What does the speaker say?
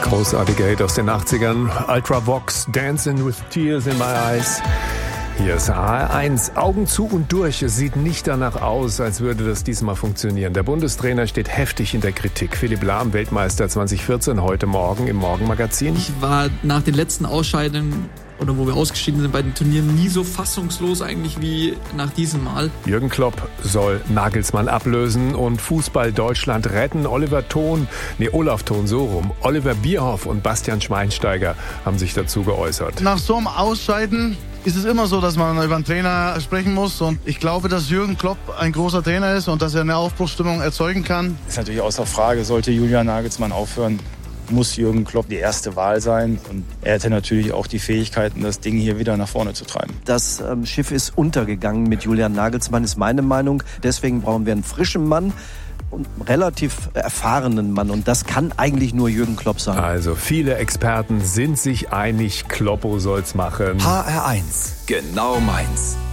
Großartiger Hit aus den 80ern. Ultravox, Dancing with Tears in My Eyes. Hier ist HR1. Augen zu und durch. Es sieht nicht danach aus, als würde das diesmal funktionieren. Der Bundestrainer steht heftig in der Kritik. Philipp Lahm, Weltmeister 2014, heute Morgen im Morgenmagazin. Ich war nach den letzten Ausscheidungen oder wo wir ausgeschieden sind bei den Turnieren nie so fassungslos eigentlich wie nach diesem Mal. Jürgen Klopp soll Nagelsmann ablösen und Fußball Deutschland retten. Olaf Thon, so rum. Oliver Bierhoff und Bastian Schweinsteiger haben sich dazu geäußert. Nach so einem Ausscheiden ist es immer so, dass man über einen Trainer sprechen muss. Und ich glaube, dass Jürgen Klopp ein großer Trainer ist und dass er eine Aufbruchsstimmung erzeugen kann. Ist natürlich außer Frage, sollte Julian Nagelsmann aufhören, muss Jürgen Klopp die erste Wahl sein. Und er hätte natürlich auch die Fähigkeiten, das Ding hier wieder nach vorne zu treiben. Das Schiff ist untergegangen mit Julian Nagelsmann, ist meine Meinung. Deswegen brauchen wir einen frischen Mann und relativ erfahrenen Mann. Und das kann eigentlich nur Jürgen Klopp sein. Also viele Experten sind sich einig, Kloppo soll's machen. HR1, genau meins.